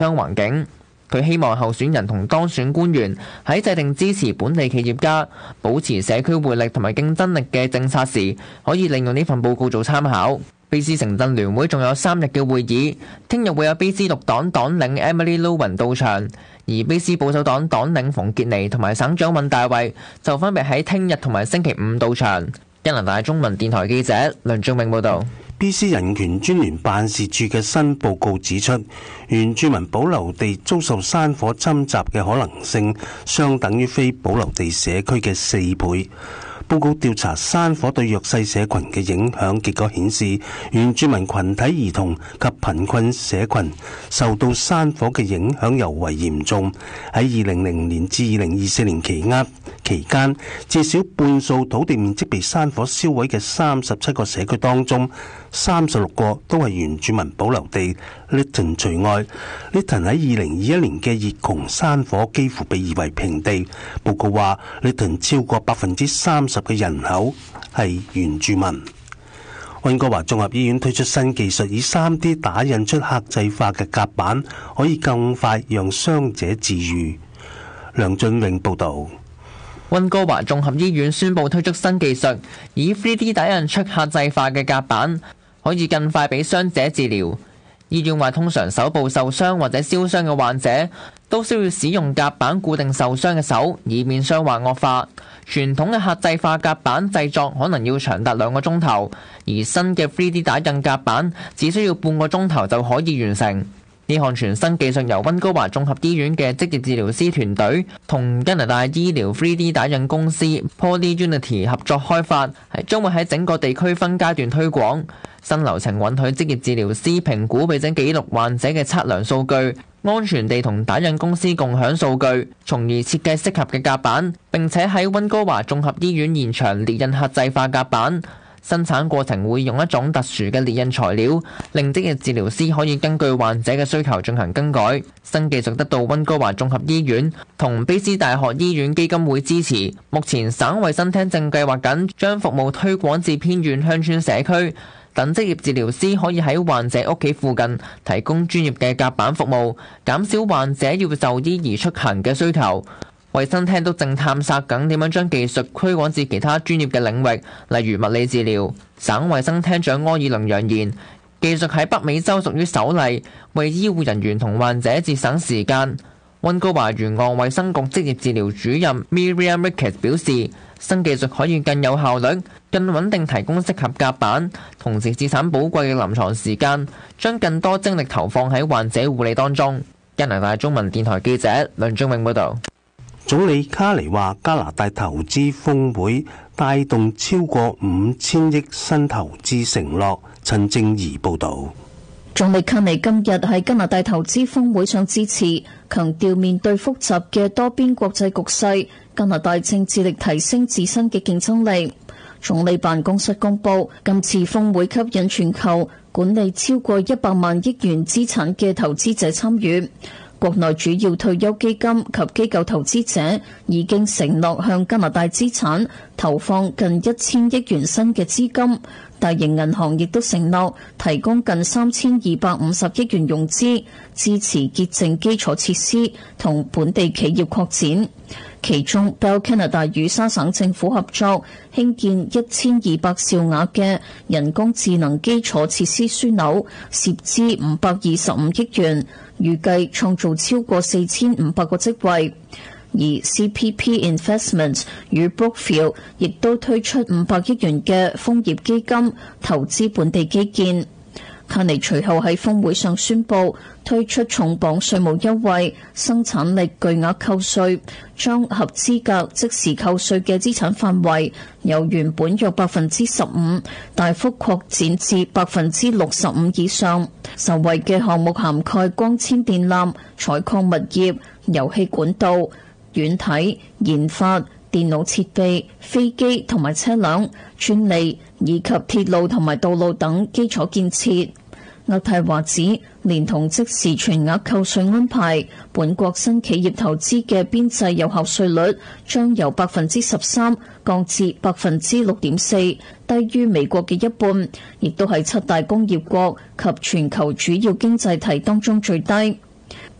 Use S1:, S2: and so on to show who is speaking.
S1: 商環境。佢希望候選人同當選官員喺制定支持本地企業家、保持社區活力同埋競爭力嘅政策時，可以利用呢份報告做參考。卑斯城鎮聯會仲有3日嘅會議，聽日會有卑斯綠黨黨領 Emily Lowen 到場，而卑斯保守黨黨領馮傑尼同埋省長尹大衛就分別喺聽日同埋星期五到場。加拿大中文電台記者梁俊明報導。
S2: BC 人權專員辦事處嘅新報告指出，原住民保留地遭受山火侵襲嘅可能性相等於非保留地社區嘅4倍。報告調查山火對弱勢社群嘅影響，結果顯示原住民群體、兒童及貧困社群受到山火嘅影響尤為嚴重。喺2000年至2024年期間，至少半數土地面積被山火燒毀嘅37個社區當中，36個都係原住民保留地。Lytton 除外。Lytton 喺2021年嘅熱穹山火幾乎被夷為平地。報告話 Lytton 超過30%嘅人口係原住民。溫哥華綜合醫院推出新技術，以 3D 打印出客製化嘅甲板，可以更快讓傷者治癒。梁俊榮報導。
S1: 溫哥華綜合醫院宣布推出新技術，以 3D 打印出客製化嘅甲板，可以更快俾傷者治療。醫院話，通常手部受傷或者燒傷嘅患者都需要使用甲板固定受傷嘅手，以免傷患惡化。傳統嘅客製化甲板製作可能要長達2個鐘頭，而新嘅 3D 打印甲板只需要半個鐘頭就可以完成。呢項全新技術由溫哥華綜合醫院嘅職業治療師團隊同加拿大醫療 3D 打印公司 Poly Unity 合作開發，將會喺整個地區分階段推廣。新流程允許職業治療師評估並且記錄患者嘅測量數據，安全地同打印公司共享數據，從而設計適合嘅甲板，並且喺溫哥華綜合醫院現場列印客製化甲板。生產過程會用一種特殊嘅列印材料，令職業治療師可以根據患者嘅需求進行更改。新技術得到溫哥華綜合醫院同卑斯大學醫院基金會支持。目前省衛生廳正計劃緊將服務推廣至偏遠鄉村社區，等職業治療師可以喺患者屋企附近提供專業嘅甲板服務，減少患者要就醫而出行嘅需求。衛生廳都正探索緊點樣將技術推廣至其他專業嘅領域，例如物理治療。省衛生廳長柯爾倫揚言，技術喺北美洲屬於首例，為醫護人員同患者節省時間。溫哥華沿岸衛生局職業治療主任 Miriam Ricketts 表示，新技術可以更有效率、更穩定提供適合甲板，同時節省寶貴嘅臨床時間，將更多精力投放喺患者護理當中。加拿大中文電台記者梁俊永報導。
S2: 總理卡尼話，加拿大投資峰會帶動超過5000億新投資承諾。陳正儀報導。
S3: 總理卡尼今日喺加拿大投資峰會上致辭，強調面對複雜嘅多邊國際局勢，加拿大正致力提升自身嘅競爭力。總理辦公室公佈，今次峰會吸引全球管理超過100萬億元資產嘅投資者參與。國內主要退休基金及機構投資者已經承諾向加拿大資產投放近1000億元新嘅資金，大型銀行亦都承諾提供近3250億元融資，支持潔淨基礎設施同本地企業擴展。其中 Bell Canada 與沙省政府合作興建1200兆瓦嘅人工智能基礎設施樞紐，涉資525億元，預計創造超過4500個職位。而 CPP Investments 與 Brookfield 亦都推出500億元嘅楓葉基金，投資本地基建。卡尼隨後喺峰會上宣布推出重磅稅務優惠，生產力巨額扣稅，將合資格即時扣稅嘅資產範圍由原本約15%大幅擴展至65%以上。受惠嘅項目涵蓋光纖電纜、採礦物業、油氣管道、軟體研發、電腦設備、飛機同埋車輛、專利以及鐵路同埋道路等基礎建設。渥太華指，連同即時全額扣稅安排，本國新企業投資嘅邊際有效稅率將由13%降至6.4%，低於美國嘅一半，亦都係7大工業國及全球主要經濟體當中最低。